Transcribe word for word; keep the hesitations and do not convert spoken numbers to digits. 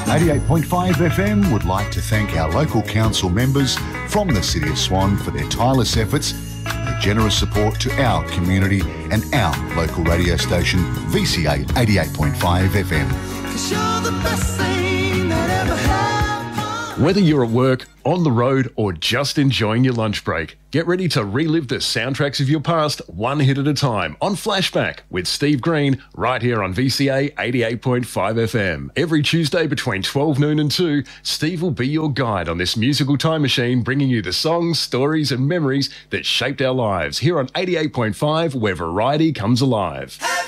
eighty-eight point five F M would like to thank our local council members from the City of Swan for their tireless efforts and their generous support to our community and our local radio station, V C A eighty-eight point five F M. Whether you're at work, on the road, or just enjoying your lunch break, get ready to relive the soundtracks of your past one hit at a time on Flashback with Steve Green right here on V C A eighty-eight point five F M. Every Tuesday between twelve noon and two, Steve will be your guide on this musical time machine, bringing you the songs, stories and memories that shaped our lives here on eighty-eight point five, where variety comes alive.